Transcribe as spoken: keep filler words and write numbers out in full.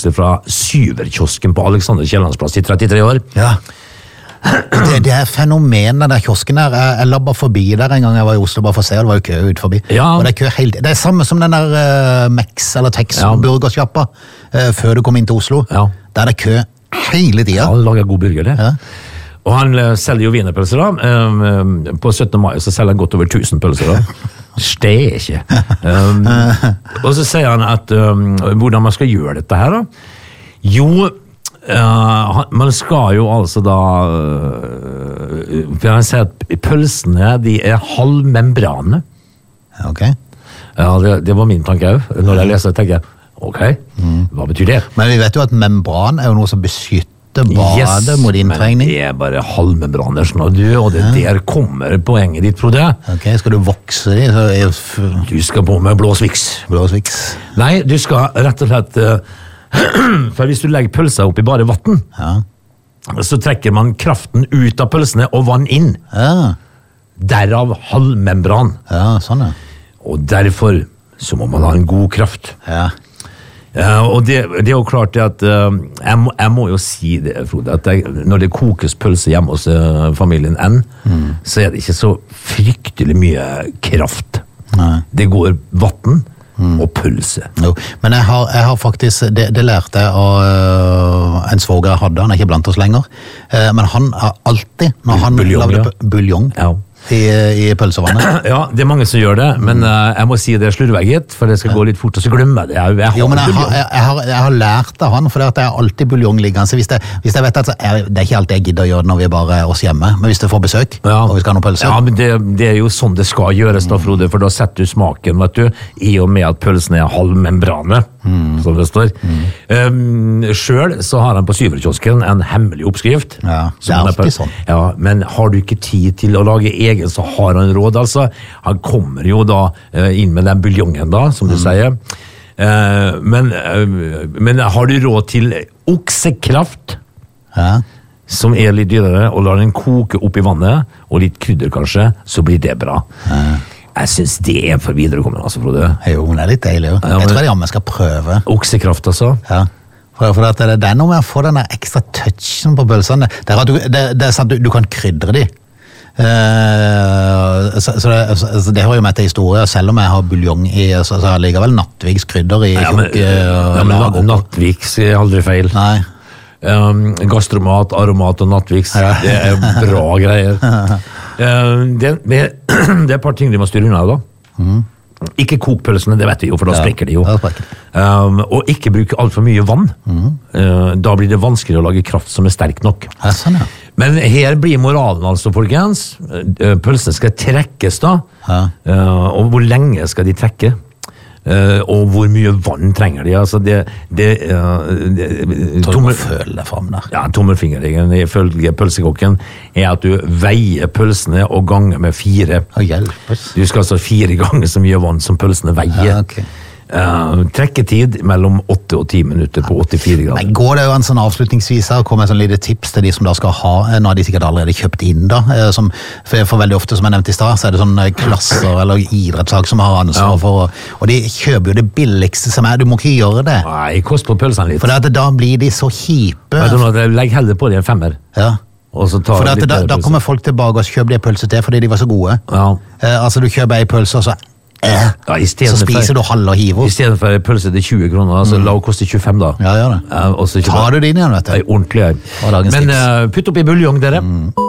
pølser fra Syverkiosken på Alexander Kiellands plass i trettitre år. Ja. Det, det er fenomenet der kiosken der. Jeg, jeg labbet forbi der en gang jeg var i Oslo, bare for å se, og det var jo kø ut forbi. Ja. Og det er kø helt, det er samme som den der uh, Mex eller Tex ja. burgerskjappa uh, før du kom inn til Oslo. Ja. Der er det kø hele tiden. Ja, han lager god burger, det. Ja. Og han uh, selger jo wienerpølser da. Um, um, på syttende mai så selger han godt over tusen pølser da. Stek ikke. Um, og så sier han at um, hvordan man skal gjøre dette her da. Jo, Uh, man skal jo altså da uh, for jeg sier at pølsene de er halvmembrane. Ok. Ja, det, det var min tanke også. Når jeg leser det tenker jeg, ok, mm. hva betyr det? Men vi vet jo at membran er jo noe som beskytter badet yes, mot inntrengning. Men det er bare halvmembraner, sånn, og, du, og det ja. Der kommer poenget ditt, Frode. Ok, skal du vokse de? Så er f- du skal på med blåsviks. Blåsviks. Nei, du skal rett og slett uh, for hvis du legger pølser opp i bare vatten, ja. så trekker man kraften ut av pølsene og vann inn. Ja. Derav halvmembran. Ja, sånn ja. Og derfor så må man ha en god kraft. Ja. Uh, og det, det er jo klart det at uh, jeg, må, jeg må jo si det, Frode, at jeg, når det kokes pølse hjemme hos uh, familien N, mm. så er det ikke så fryktelig mye kraft. Nei. Det går vatten, Mm. og pølse. Jo, men jeg har, jeg har faktisk, det, det lærte jeg av uh, en svoger jeg hadde, han er ikke blant oss lenger, uh, men han har alltid, når han buljong, lavde ja. buljong ja. i, i pølsevannet. Ja, det er mange som gjør det, men uh, jeg må si det er slurvegget, for det skal ja. gå litt fort, og så glemmer jeg det. Jeg, jeg jo, men jeg har, jeg, jeg, har, jeg har lært av han, for det er alltid buljong liggende. Så hvis, det, hvis jeg vet at jeg, det er ikke alltid jeg gidder å gjøre det når vi er bare oss hjemme, men hvis det får besøk, ja. og vi skal ha noe pølse. Ja, men det, det er jo sånn det skal gjøres da, Frode, for da setter du smaken, vet du, i og med at pølsen er halvmembrane, mm. som det står. Mm. Um, selv så har han på Syverkiosken en hemmelig oppskrift. Ja, det er alltid er sånn. Ja, men har du ikke tid til å lage egen, så har han råd, altså. Han kommer jo da uh, inn med den buljongen da, som du mm. sier. Uh, men, uh, men har du råd til oksekraft, ja. som er litt dyrere, og lar den koke opp i vannet, og litt krydder kanskje, så blir det bra. Ja. Jeg synes det er for viderekommende, altså, Frode. Jo, men det er litt deilig, jo. Ja, men, jeg tror det er om jeg skal prøve. Oksekraft, altså? Ja. For, for at det er noe med å få den ekstra touchen på pølsene. Det er, at du, det, det er sånn at du, du kan krydre de. Uh, så, så, det, så det hører jo med til historie. Selv om jeg har buljong i, så, så har jeg likevel Nattviks krydder i ja, men, ja, men Nattviks er aldri feil. Nei. Um, gastromat, aromat og Nattviks, ja. det er bra greier. uh, det, det, det er et par ting de må styre unna da. Mm. Ikke kok pølsene, det vet vi jo, for da ja, sprekker de jo. Um, og ikke bruke alt for mye vann. Mm. Uh, da blir det vanskelig å lage kraft som er sterk nok. Ja, sånn, ja. Men her blir moralen altså, folkens. Uh, pølsene skal trekkes da. Ja. Uh, og hvor lenge skal de trekke? Uh, og hvor mye vann trenger de? Altså, det... det, uh, det tommel, føle deg frem der. Ja, tommelfingerregelen ifølge pølsekokken er at du veier pølsene og ganger med fire. Å, hjelpes. Du skal altså fire ganger så mye vann som pølsene veier. Ja, ok. Uh, trekketid mellom åtte og ti minutter på åttifire grader. Men går det jo en sånn avslutningsvis her, kommer en sånn lite tips til de som da skal ha, nå har de sikkert allerede kjøpt inn da, som, for, for veldig ofte som jeg nevnte i stad, så er det sånne klasser eller idrettslag som har ansvar ja. for, og de kjøper jo det billigste som er, du må ikke gjøre det. Nei, kost på pølsene litt. For at da blir de så kjipe. Vet du noe, legg heller på de en femmer. Ja. Og så tar for at da, da kommer folk tilbake og kjøper de pølse til, fordi de var så gode. Ja. Eh, altså du kjøper ei pølse, og så Ja, så spiser for, du halv og hiver. I stedet for pølse til tjue kroner, altså mm. la å koste tjuefem da. Ja, gjør det. Uh, Tar du det inn igjen, vet du? Nei, ordentlig. Men uh, putt opp i buljong, dere. Mm.